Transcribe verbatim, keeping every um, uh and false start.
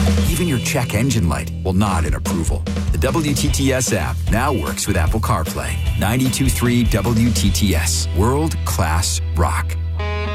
Even your check engine light will nod in approval. The W T T S app now works with Apple CarPlay. ninety-two point three W T T S. World class rock.